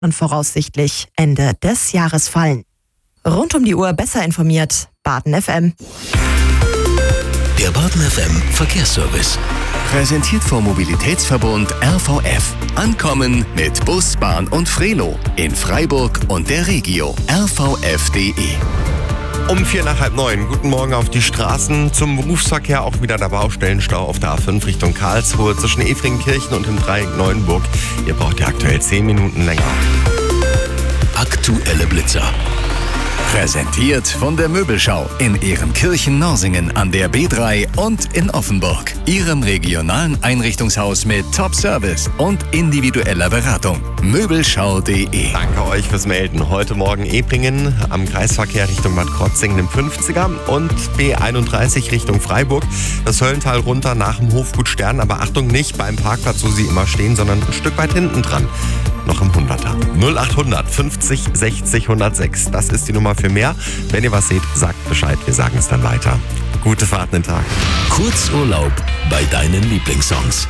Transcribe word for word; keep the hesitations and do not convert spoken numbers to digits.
und voraussichtlich Ende des Jahres fallen. Rund um die Uhr besser informiert, Baden F M. Der Baden F M Verkehrsservice. Präsentiert vom Mobilitätsverbund R V F. Ankommen mit Bus, Bahn und Frelo in Freiburg und der Regio. r v f punkt d e. Um vier nach halb neun. Guten Morgen auf die Straßen. Zum Berufsverkehr auch wieder der Baustellenstau auf der A fünf Richtung Karlsruhe zwischen Efringkirchen und dem Dreieck Neuenburg. Ihr braucht ja aktuell zehn Minuten länger. Aktuelle Blitzer. Präsentiert von der Möbelschau in Ehrenkirchen-Norsingen an der B drei und in Offenburg. Ihrem regionalen Einrichtungshaus mit Top-Service und individueller Beratung. Möbelschau punkt d e. Danke euch fürs Melden. Heute Morgen Ebringen am Kreisverkehr Richtung Bad Krotzingen im fünfziger und B einunddreißig Richtung Freiburg. Das Höllental runter nach dem Hofgut Stern. Aber Achtung, nicht beim Parkplatz, wo Sie immer stehen, sondern ein Stück weit hinten dran. Noch im Hunderter. null achthundert fünfzig sechzig hundertsechs. Das ist die Nummer für mehr. Wenn ihr was seht, sagt Bescheid. Wir sagen es dann weiter. Gute Fahrt in den Tag. Kurzurlaub bei deinen Lieblingssongs.